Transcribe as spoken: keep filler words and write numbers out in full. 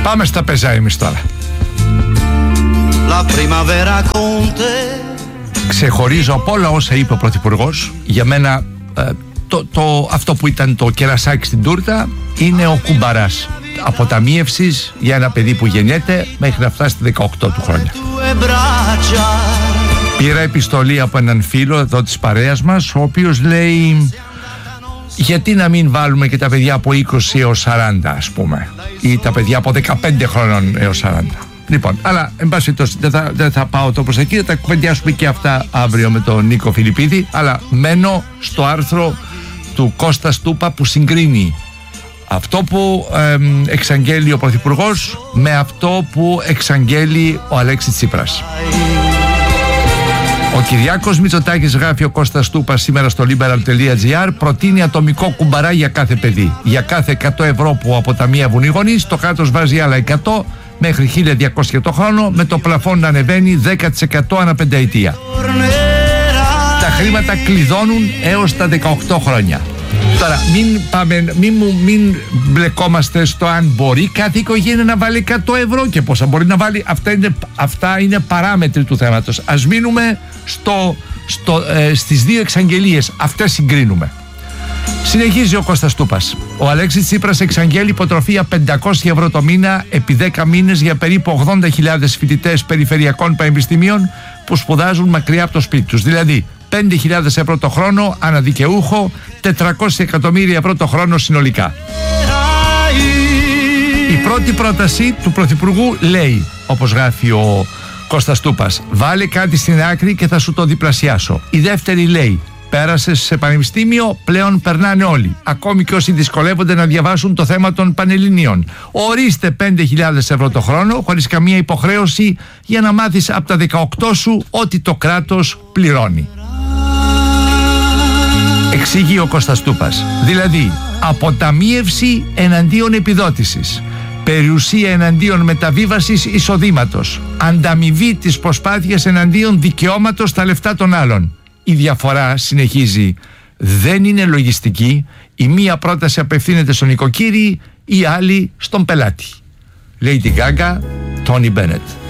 Πάμε στα πεζά εμείς τώρα. Ξεχωρίζω από όλα όσα είπε ο Πρωθυπουργός. Για μένα ε, το, το, αυτό που ήταν το κερασάκι στην τούρτα είναι ο κουμπαράς αποταμίευσης για ένα παιδί που γεννιέται μέχρι να φτάσει στα δεκαοκτώ του χρόνια. Πήρα επιστολή από έναν φίλο εδώ της παρέας μας, ο οποίος λέει: γιατί να μην βάλουμε και τα παιδιά από είκοσι έως σαράντα, ας πούμε, ή τα παιδιά από δεκαπέντε χρόνων έως σαράντα. Λοιπόν, αλλά εν πάση περιπτώσει δεν θα, δεν θα πάω το προς εκεί, θα τα κουβεντιάσουμε και αυτά αύριο με τον Νίκο Φιλιππίδη, αλλά μένω στο άρθρο του Κώστα Στούπα που συγκρίνει αυτό που ε, εξαγγέλει ο Πρωθυπουργός με αυτό που εξαγγέλει ο Αλέξης Τσίπρας. Ο Κυριάκος Μητσοτάκης, γράφει ο Κώστας Στούπας σήμερα στο liberal.gr, προτείνει ατομικό κουμπαρά για κάθε παιδί. Για κάθε εκατό ευρώ που αποταμιεύουν οι γονείς, το κράτος βάζει άλλα εκατό μέχρι χίλια διακόσια το χρόνο, με το πλαφόν να ανεβαίνει δέκα τοις εκατό ανά πενταετία. Τα χρήματα κλειδώνουν έως τα δεκαοκτώ χρόνια. Τώρα μην, πάμε, μην, μην μπλεκόμαστε στο αν μπορεί κάθε οικογένεια να βάλει εκατό ευρώ και πόσα μπορεί να βάλει. Αυτά είναι, αυτά είναι παράμετροι του θέματος. Ας μείνουμε στο, στο, ε, στις δύο εξαγγελίες. Αυτές συγκρίνουμε. Συνεχίζει ο Κώστας Στούπας. Ο Αλέξης Τσίπρας εξαγγέλει υποτροφία πεντακόσια ευρώ το μήνα επί δέκα μήνες για περίπου ογδόντα χιλιάδες φοιτητές περιφερειακών πανεπιστημίων που σπουδάζουν μακριά από το σπίτι τους. Δηλαδή πέντε χιλιάδες ευρώ το χρόνο αναδικαιούχο, τετρακόσια εκατομμύρια ευρώ το χρόνο συνολικά. Η πρώτη πρόταση του Πρωθυπουργού λέει, όπως γράφει ο Κώστας Στούπας, βάλε κάτι στην άκρη και θα σου το διπλασιάσω. Η δεύτερη λέει, πέρασες σε πανεπιστήμιο, πλέον περνάνε όλοι. Ακόμη και όσοι δυσκολεύονται να διαβάσουν το θέμα των πανελληνίων. Ορίστε πέντε χιλιάδες ευρώ το χρόνο, χωρίς καμία υποχρέωση, για να μάθεις από τα δεκαοκτώ σου ότι το κράτος πληρώνει. Εξηγεί ο Κώστας Στούπας. Δηλαδή, αποταμίευση εναντίον επιδότησης, περιουσία εναντίον μεταβίβασης εισοδήματος, ανταμοιβή της προσπάθειας εναντίον δικαιώματος στα λεφτά των άλλων. Η διαφορά, συνεχίζει, δεν είναι λογιστική. Η μία πρόταση απευθύνεται στον νοικοκύρη, η άλλη στον πελάτη. Lady Gaga, Tony Bennett.